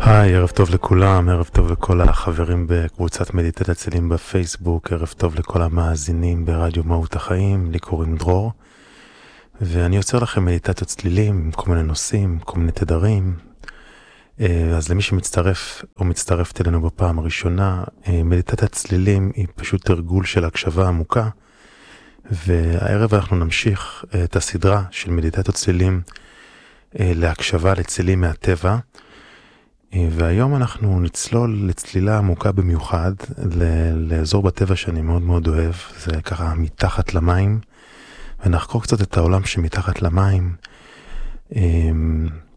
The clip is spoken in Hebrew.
היי, ערב טוב לכולם, ערב טוב לכל החברים בקבוצת מדיטת הצלילים בפייסבוק, ערב טוב לכל המאזינים ברדיו מהות החיים, לי קוראים דרור, ואני יוצר לכם מדיטציות צלילים עם כל מיני נושאים, כל מיני תדרים. אז למי שמצטרף או מצטרפת אלינו בפעם הראשונה, מדיטת הצלילים היא פשוט תרגול של הקשבה עמוקה, והערב אנחנו נמשיך את הסדרה של מדיטת הצלילים להקשבה לצלילים מהטבע, והיום אנחנו נצלול לצלילה עמוקה במיוחד לאזור בטבע שאני מאוד מאוד אוהב, זה ככה מתחת למים, ונחקור קצת את העולם שמתחת למים.